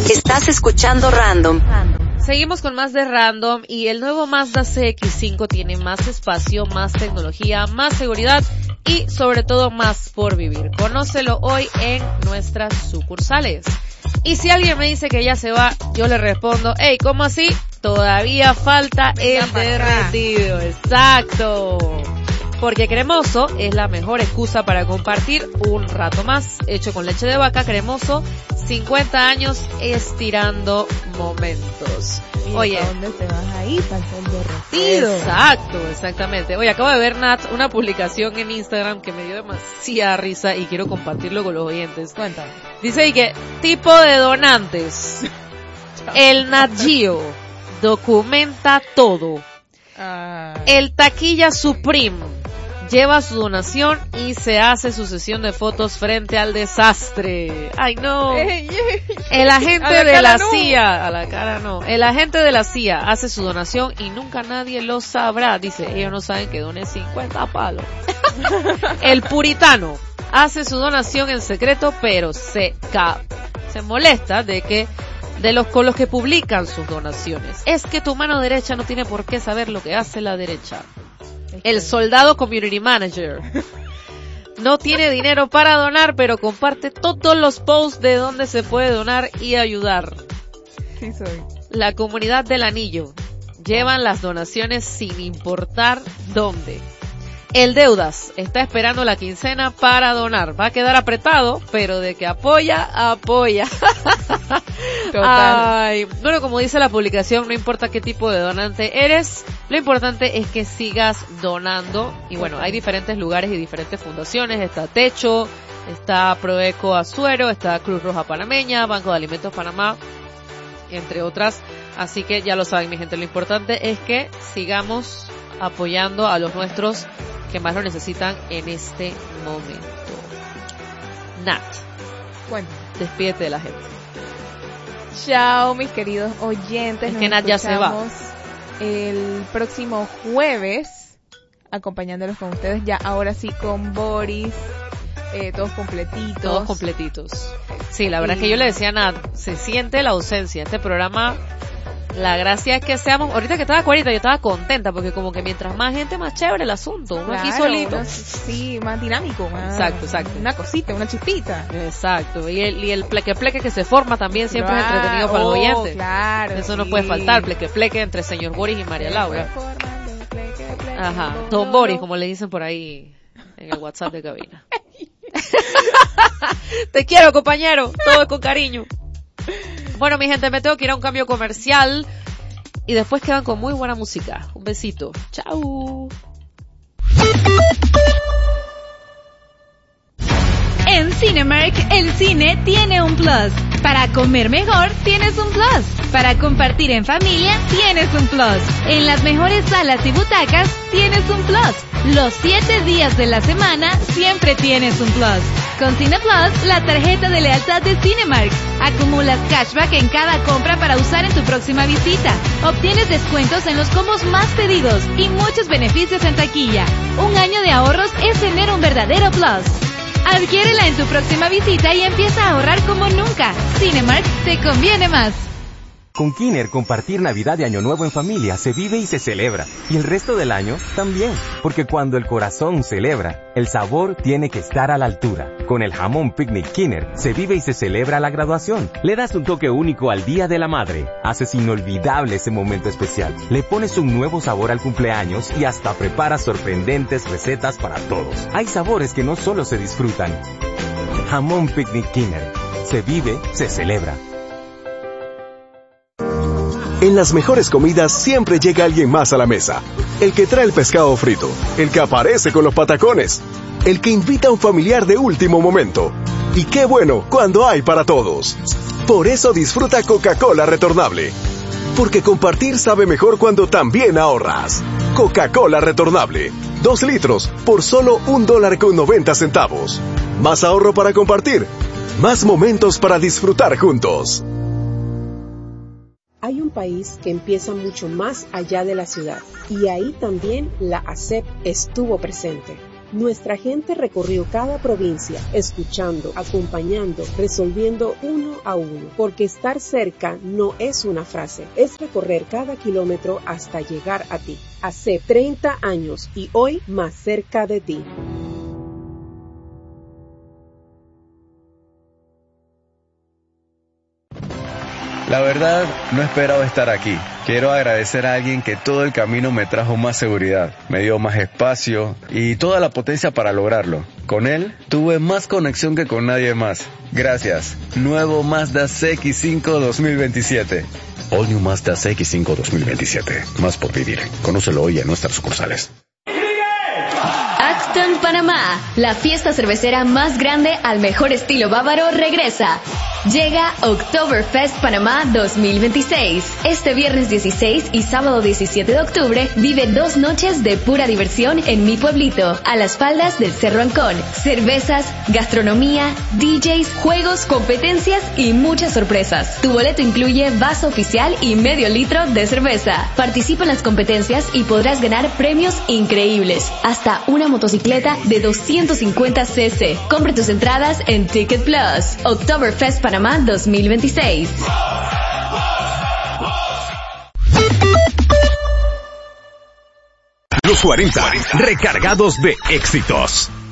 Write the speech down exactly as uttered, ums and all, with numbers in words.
Estás escuchando Random. Seguimos con más de Random y el nuevo Mazda C X cinco tiene más espacio, más tecnología, más seguridad y sobre todo más por vivir. Conócelo hoy en nuestras sucursales. Y si alguien me dice que ya se va, yo le respondo, hey, ¿cómo así? Todavía falta el derretido. Exacto. Porque Cremoso es la mejor excusa para compartir un rato más. Hecho con leche de vaca, Cremoso, cincuenta años estirando momentos. ¿Y Oye, ¿a dónde te vas ahí? Para el derretido. Exacto, exactamente. Oye, acabo de ver, Nat, una publicación en Instagram que me dio demasiada risa y quiero compartirlo con los oyentes. Cuéntame. Dice ahí que, tipo de donantes. El Nat Geo documenta todo. Ah. El Taquilla Supreme lleva su donación y se hace su sesión de fotos frente al desastre. ¡Ay, no! El agente la de la no. C I A, a la cara no, el agente de la C I A hace su donación y nunca nadie lo sabrá. Dice, ellos no saben que doné cincuenta palos. El Puritano hace su donación en secreto, pero se ca se molesta de que de los con los que publican sus donaciones. Es que tu mano derecha no tiene por qué saber lo que hace la derecha. El soldado community manager no tiene dinero para donar, pero comparte todos los posts de donde se puede donar y ayudar. Sí soy. La comunidad del anillo llevan las donaciones sin importar dónde. El Deudas está esperando la quincena para donar. Va a quedar apretado, pero de que apoya, apoya. Total. Ay, bueno, como dice la publicación, no importa qué tipo de donante eres, lo importante es que sigas donando. Y bueno, hay diferentes lugares y diferentes fundaciones. Está Techo, está Proeco Azuero, está Cruz Roja Panameña, Banco de Alimentos Panamá, entre otras. Así que ya lo saben, mi gente, lo importante es que sigamos apoyando a los nuestros que más lo necesitan en este momento. Nat, Bueno, despídete de la gente. chao mis queridos oyentes. Es Nos que Nat ya se va. escuchamos el próximo jueves, acompañándolos con ustedes ya ahora sí con Boris, eh, todos completitos. Todos completitos. Sí, la verdad Y... es que yo le decía a Nat, se siente la ausencia. Este programa, la gracia es que seamos, ahorita que estaba cuarenta yo estaba contenta porque como que mientras más gente más chévere el asunto, uno Claro, aquí solito. uno, sí, más dinámico, más, Exacto, exacto. Una cosita, una chispita. Exacto, y el, y el pleque pleque que se forma también siempre es Ah, entretenido para oh, los oyentes. Claro, Eso no sí. puede faltar, pleque pleque entre señor Boris y María Laura. Pleque, pleque, Ajá, do, Don do, Boris, do. como le dicen por ahí en el WhatsApp de cabina. Te quiero, compañero, todo con cariño. Bueno, mi gente, me tengo que ir a un cambio comercial y después quedan con muy buena música. Un besito. Chao. En Cinemark, el cine tiene un plus. Para comer mejor, tienes un plus. Para compartir en familia, tienes un plus. En las mejores salas y butacas, tienes un plus. Los siete días de la semana, siempre tienes un plus. Con Cine Plus, la tarjeta de lealtad de Cinemark. Acumulas cashback en cada compra para usar en tu próxima visita. Obtienes descuentos en los combos más pedidos y muchos beneficios en taquilla. Un año de ahorros es tener un verdadero plus. Adquiérela en tu próxima visita y empieza a ahorrar como nunca. Cinemark te conviene más. Con Kinner, compartir Navidad y Año Nuevo en familia se vive y se celebra. Y el resto del año también. Porque cuando el corazón celebra, el sabor tiene que estar a la altura. Con el jamón Picnic Kinner, se vive y se celebra la graduación. Le das un toque único al Día de la Madre. Haces inolvidable ese momento especial. Le pones un nuevo sabor al cumpleaños y hasta preparas sorprendentes recetas para todos. Hay sabores que no solo se disfrutan. Jamón Picnic Kinner. Se vive, se celebra. En las mejores comidas siempre llega alguien más a la mesa. El que trae el pescado frito, el que aparece con los patacones, el que invita a un familiar de último momento. Y qué bueno cuando hay para todos. Por eso disfruta Coca-Cola Retornable. Porque compartir sabe mejor cuando también ahorras. Coca-Cola Retornable. Dos litros por solo un dólar con noventa centavos. Más ahorro para compartir. Más momentos para disfrutar juntos. Hay un país que empieza mucho más allá de la ciudad y ahí también la A S E P estuvo presente. Nuestra gente recorrió cada provincia, escuchando, acompañando, resolviendo uno a uno, porque estar cerca no es una frase, es recorrer cada kilómetro hasta llegar a ti. Hace treinta años y hoy más cerca de ti. La verdad, no esperaba estar aquí. Quiero agradecer a alguien que todo el camino me trajo más seguridad, me dio más espacio y toda la potencia para lograrlo. Con él, tuve más conexión que con nadie más. Gracias. Nuevo Mazda C X cinco dos mil veintisiete. All New Mazda C X cinco dos mil veintisiete. Más por vivir. Conócelo hoy en nuestras sucursales. Axton Panamá, la fiesta cervecera más grande al mejor estilo bávaro, regresa. Llega Oktoberfest Panamá dos mil veintiséis. Este viernes dieciséis y sábado diecisiete de octubre vive dos noches de pura diversión en mi pueblito, a las faldas del Cerro Ancón. Cervezas, gastronomía, D Js, juegos, competencias y muchas sorpresas. Tu boleto incluye vaso oficial y medio litro de cerveza. Participa en las competencias y podrás ganar premios increíbles. Hasta una motocicleta de doscientos cincuenta cc. Compre tus entradas en Ticket Plus. Oktoberfest Panamá dos mil veintiséis. Los cuarenta, recargados de éxitos.